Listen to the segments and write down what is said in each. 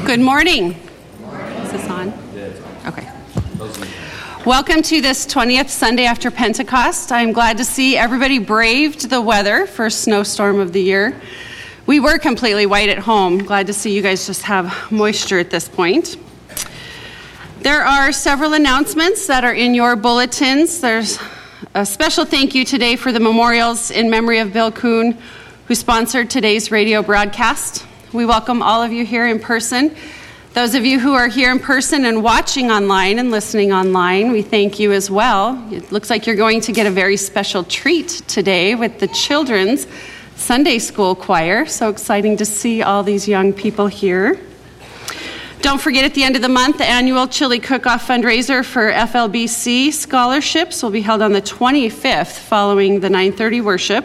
Good morning. Is this on? Okay. Welcome to this 20th Sunday after Pentecost. I'm glad to see everybody braved the weather, first snowstorm of the year. We were completely white at home. Glad to see you guys just have moisture at this point. There are several announcements that are in your bulletins. There's a special thank you today for the memorials in memory of Bill Kuhn, who sponsored today's radio broadcast. We welcome all of you here in person. Those of you who are here in person and watching online and listening online, we thank you as well. It looks like you're going to get a very special treat today with the children's Sunday school choir. So exciting to see all these young people here. Don't forget, at the end of the month, the annual Chili Cook-Off fundraiser for FLBC scholarships will be held on the 25th following the 9:30 worship.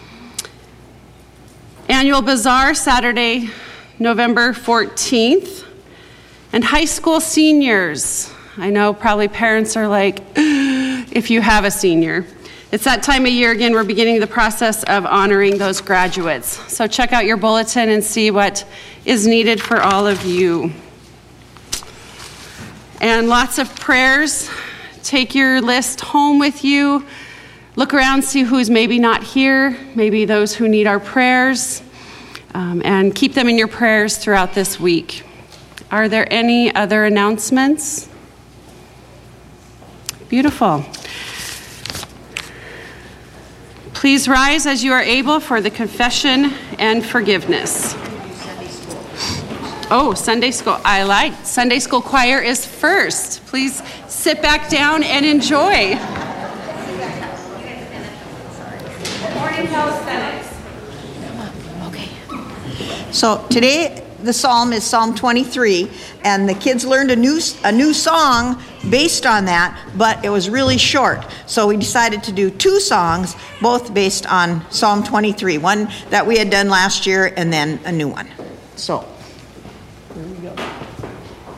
Annual Bazaar, Saturday, November 14th. And high school seniors. I know probably parents are like, if you have a senior. It's that time of year again, we're beginning the process of honoring those graduates. So check out your bulletin and see what is needed for all of you. And lots of prayers. Take your list home with you. Look around, see who's maybe not here, maybe those who need our prayers, and keep them in your prayers throughout this week. Are there any other announcements? Beautiful. Please rise as you are able for the confession and forgiveness. Oh, Sunday school. I like. Sunday school choir is first. Please sit back down and enjoy. Morning calisthenics. Okay. So today the psalm is Psalm 23, and the kids learned a new song based on that, but it was really short. So we decided to do two songs, both based on Psalm 23, one that we had done last year and then a new one. So here we go.